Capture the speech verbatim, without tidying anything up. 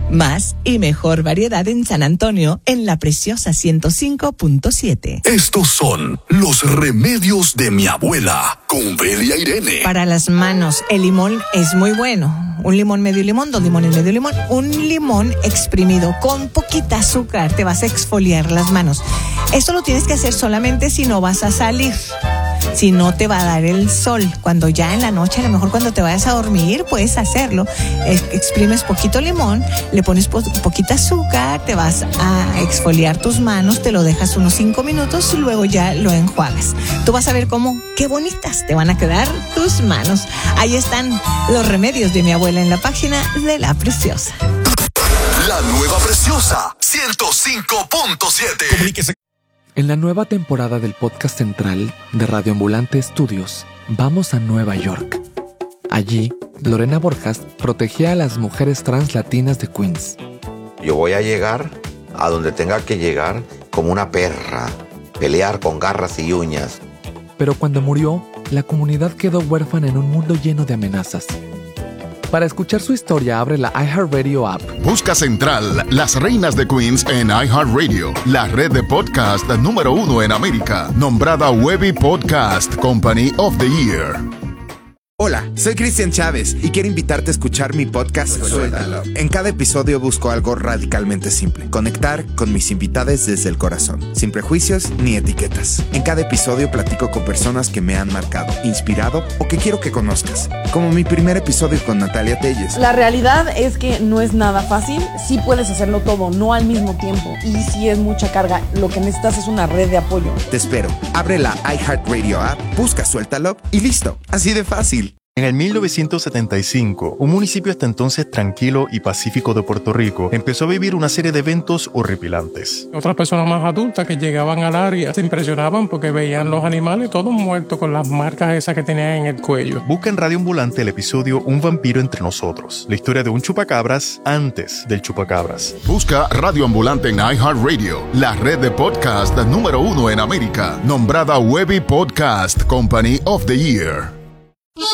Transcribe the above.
Más y mejor variedad en San Antonio, en La Preciosa ciento cinco punto siete. Estos son los remedios de mi abuela, con Belia Irene. Para las manos, el limón es muy bueno. Un limón, medio limón, dos limones, medio limón. Un limón exprimido con poquita azúcar. Te vas a exfoliar las manos. Esto lo tienes que hacer solamente si no vas a salir. Si no te va a dar el sol. Cuando ya en la noche, a lo mejor cuando te vayas a dormir, puedes hacerlo. Exprimes poquito limón, le pones po- poquita azúcar, te vas a exfoliar tus manos, te lo dejas unos cinco minutos y luego ya lo enjuagas. Tú vas a ver cómo, qué bonitas te van a quedar tus manos. Ahí están los remedios de mi abuela en la página de La Preciosa. La nueva Preciosa ciento cinco punto siete. Comuníquese. En la nueva temporada del podcast central de Radio Ambulante Studios, vamos a Nueva York. Allí, Lorena Borjas protegía a las mujeres trans latinas de Queens. Yo voy a llegar a donde tenga que llegar como una perra, pelear con garras y uñas. Pero cuando murió, la comunidad quedó huérfana en un mundo lleno de amenazas. Para escuchar su historia, abre la iHeartRadio app. Busca Central, Las Reinas de Queens en iHeartRadio, la red de podcast número uno en América, nombrada Webby Podcast Company of the Year. Hola, soy Cristian Chávez y quiero invitarte a escuchar mi podcast Suéltalo. En cada episodio busco algo radicalmente simple: conectar con mis invitados desde el corazón, sin prejuicios ni etiquetas. En cada episodio platico con personas que me han marcado, inspirado o que quiero que conozcas, como mi primer episodio con Natalia Telles. La realidad es que no es nada fácil. Sí puedes hacerlo todo, no al mismo tiempo, y sí es mucha carga. Lo que necesitas es una red de apoyo. Te espero. Abre la iHeartRadio app, busca Suéltalo y listo. Así de fácil. En el mil novecientos setenta y cinco, un municipio hasta entonces tranquilo y pacífico de Puerto Rico empezó a vivir una serie de eventos horripilantes. Otras personas más adultas que llegaban al área se impresionaban porque veían los animales todos muertos con las marcas esas que tenían en el cuello. Busca en Radio Ambulante el episodio Un vampiro entre nosotros, la historia de un chupacabras antes del chupacabras. Busca Radio Ambulante en iHeartRadio, la red de podcast número uno en América, nombrada Webby Podcast Company of the Year.